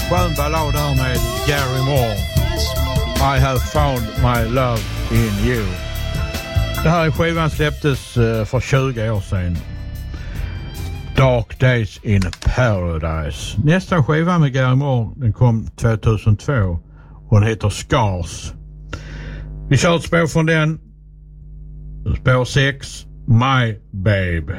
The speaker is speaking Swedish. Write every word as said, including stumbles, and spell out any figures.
Skön ballad där med Gary Moore. I have found my love in you. Det här skivan släpptes för tjugo år sedan. Dark Days in Paradise. Nästa skiva med Gary Moore, den kom tjugohundratvå och den heter Scars. Vi kör ett spår från den. Spår sex, My Babe.